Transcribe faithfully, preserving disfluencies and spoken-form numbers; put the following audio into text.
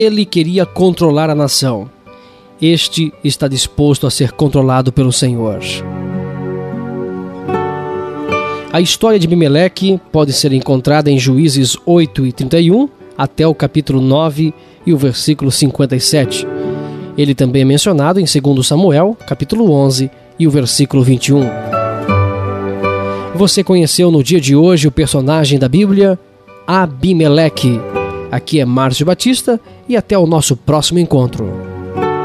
Ele queria controlar a nação. Este está disposto a ser controlado pelo Senhor. A história de Abimeleque pode ser encontrada em Juízes oito e trinta e um até o capítulo nove e o versículo cinquenta e sete. Ele também é mencionado em segundo Samuel, capítulo onze e o versículo vinte e um. Você conheceu no dia de hoje o personagem da Bíblia, Abimeleque. Aqui é Márcio Batista e até o nosso próximo encontro.